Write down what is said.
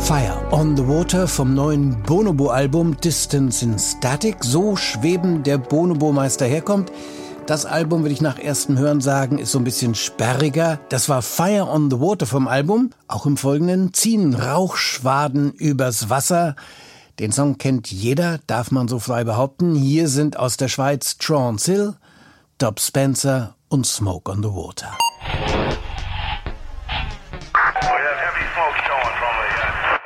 Fire on the Water vom neuen Bonobo-Album Distance in Static. So schwebend der Bonobo-Meister herkommt. Das Album, will ich nach erstem Hören sagen, ist so ein bisschen sperriger. Das war Fire on the Water vom Album. Auch im Folgenden ziehen Rauchschwaden übers Wasser. Den Song kennt jeder, darf man so frei behaupten. Hier sind aus der Schweiz Trance Hill, Dob Spencer und Smoke on the Water. We have heavy smoke showing from the